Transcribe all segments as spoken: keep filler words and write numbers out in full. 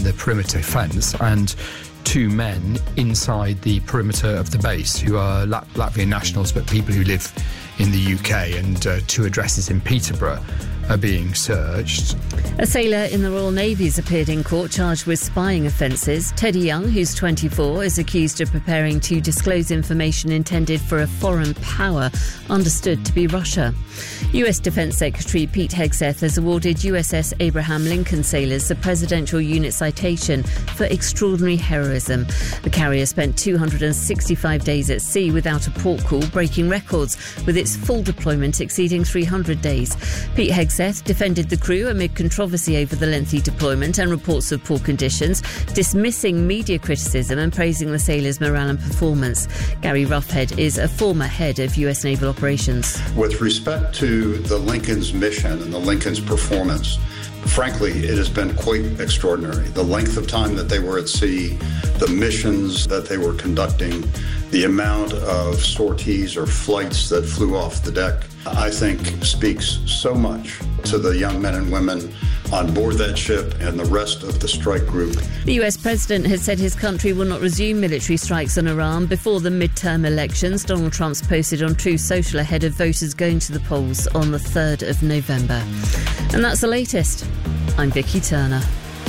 the perimeter fence and two men inside the perimeter of the base who are Lat- Latvian nationals but people who live in the U K, and uh, two addresses in Peterborough are being searched. A sailor in the Royal Navy has appeared in court charged with spying offences. Teddy Young, who's twenty-four, is accused of preparing to disclose information intended for a foreign power understood to be Russia. U S Defence Secretary Pete Hegseth has awarded U S S Abraham Lincoln sailors the Presidential Unit Citation for extraordinary heroism. The carrier spent two hundred sixty-five days at sea without a port call, breaking records, with its full deployment exceeding three hundred days. Pete Hegseth defended the crew amid controversy over the lengthy deployment and reports of poor conditions, dismissing media criticism and praising the sailors' morale and performance. Gary Roughhead is a former head of U S Naval Operations. With respect to the Lincoln's mission and the Lincoln's performance, frankly, it has been quite extraordinary. The length of time that they were at sea, the missions that they were conducting, the amount of sorties or flights that flew off the deck, I think speaks so much to the young men and women on board that ship and the rest of the strike group. The U S President has said his country will not resume military strikes on Iran before the midterm elections. Donald Trump's posted on Truth Social ahead of voters going to the polls on the third of November. And that's the latest. I'm Vicky Turner.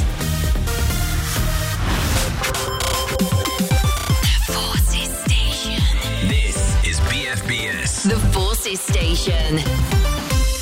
The Forces Station. This is B F B S. The Forces Station.